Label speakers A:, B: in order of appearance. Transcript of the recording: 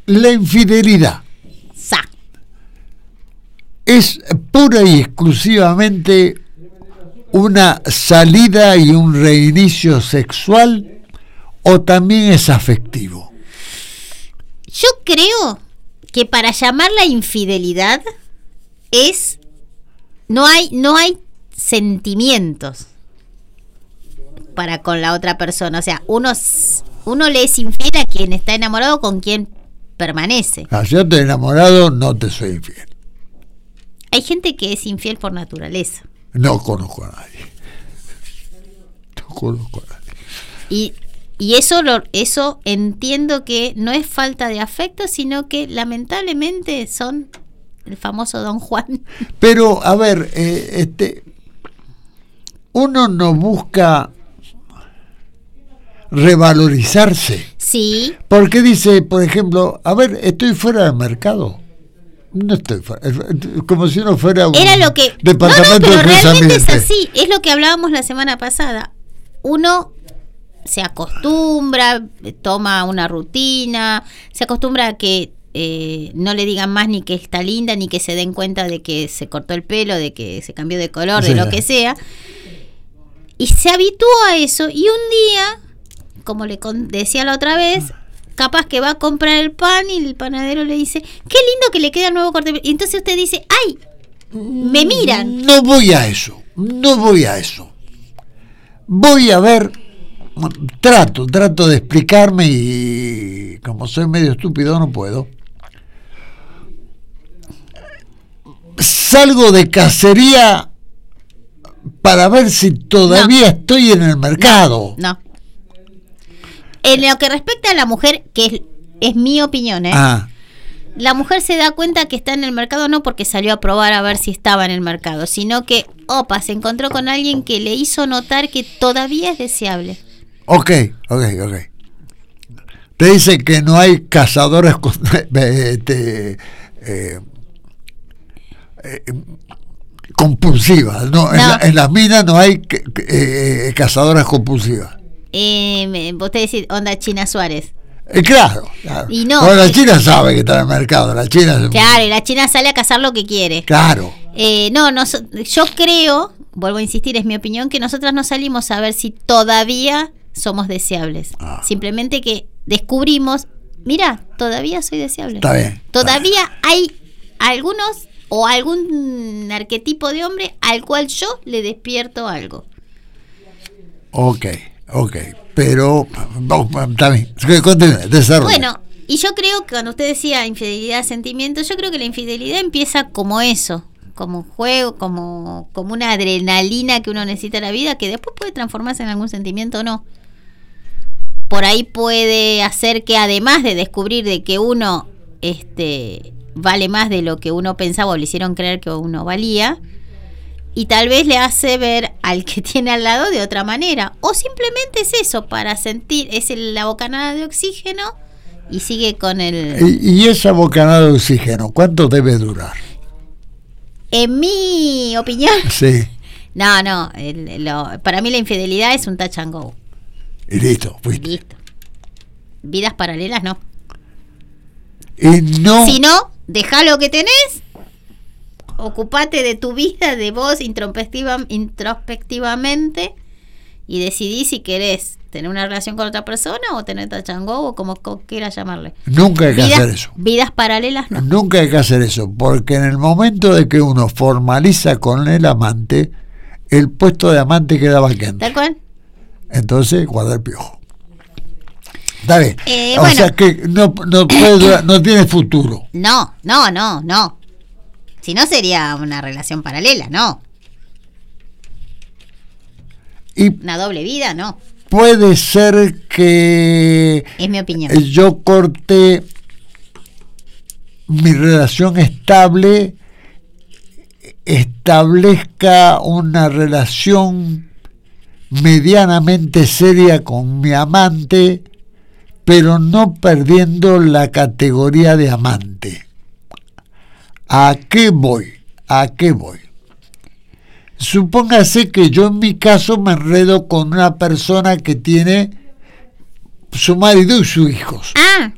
A: la infidelidad es pura y exclusivamente una salida y un reinicio sexual, o también es afectivo.
B: Yo creo que para llamarla infidelidad no hay sentimientos para con la otra persona. O sea, uno le es infiel a quien está enamorado, con quien permanece.
A: Si yo estoy enamorado, no te soy infiel.
B: Hay gente que es infiel por naturaleza.
A: No conozco a nadie.
B: Y eso entiendo que no es falta de afecto, sino que lamentablemente son el famoso Don Juan.
A: Pero, a ver, uno no busca revalorizarse.
B: Sí.
A: Porque dice, por ejemplo, a ver, estoy fuera del mercado. No estoy fuera, como si uno fuera un departamento
B: pero
A: de
B: realmente es así. Es lo que hablábamos la semana pasada. Uno se acostumbra, toma una rutina, se acostumbra a que no le digan más ni que está linda, ni que se den cuenta de que se cortó el pelo, de que se cambió de color, de lo que sea. Y se habitúa a eso, y un día, como le decía la otra vez, capaz que va a comprar el pan y el panadero le dice, qué lindo que le queda el nuevo corte de pelo. Y entonces usted dice, ay, me miran.
A: No voy a eso. Voy a ver, trato de explicarme, y como soy medio estúpido no puedo. Salgo de cacería para ver si todavía estoy en el mercado.
B: No. En lo que respecta a la mujer, que es mi opinión, la mujer se da cuenta que está en el mercado no porque salió a probar a ver si estaba en el mercado, sino que, se encontró con alguien que le hizo notar que todavía es deseable.
A: Ok. Te dice que no hay cazadores compulsivas, no. En las minas no hay cazadoras compulsivas.
B: Vos te decís, onda China Suárez.
A: Claro.
B: Y no,
A: la China sabe que está en el mercado.
B: Claro, y la China sale a cazar lo que quiere.
A: Claro.
B: Yo creo, vuelvo a insistir, es mi opinión, que nosotras no salimos a ver si todavía somos deseables. Simplemente que descubrimos, mira, todavía soy deseable.
A: Está bien.
B: Todavía hay algunos o algún arquetipo de hombre al cual yo le despierto algo.
A: Ok, pero está bien, continúe, desarrolla.
B: Bueno, y yo creo que cuando usted decía infidelidad, sentimiento, yo creo que la infidelidad empieza como eso, como un juego, como una adrenalina que uno necesita en la vida, que después puede transformarse en algún sentimiento o no. Por ahí puede hacer que, además de descubrir de que uno vale más de lo que uno pensaba o le hicieron creer que uno valía, y tal vez le hace ver al que tiene al lado de otra manera, o simplemente es eso, para sentir, la bocanada de oxígeno, y sigue con el...
A: ¿Y esa bocanada de oxígeno cuánto debe durar?
B: En mi opinión,
A: sí.
B: No, para mí la infidelidad es un touch and go.
A: Y listo, fuiste.
B: Listo. Vidas paralelas no.
A: Y no.
B: Si no, dejá lo que tenés, ocupate de tu vida, de vos introspectivamente, y decidí si querés tener una relación con otra persona o tener touch and go, o como quieras llamarle.
A: Nunca hay que hacer eso.
B: Vidas paralelas no.
A: Nunca hay que hacer eso, porque en el momento de que uno formaliza con el amante, el puesto de amante queda vacante.
B: ¿Tal cual?
A: Entonces, guarda el piojo. Está bien.
B: Bueno.
A: O sea que no puede durar, no tiene futuro.
B: No. Si no sería una relación paralela, no.
A: Y
B: una doble vida, no.
A: Puede ser que...
B: Es mi opinión.
A: Yo corté mi relación estable, establezca una relación medianamente seria con mi amante, pero no perdiendo la categoría de amante. ¿A qué voy? Supóngase que yo en mi caso me enredo con una persona que tiene su marido y sus hijos.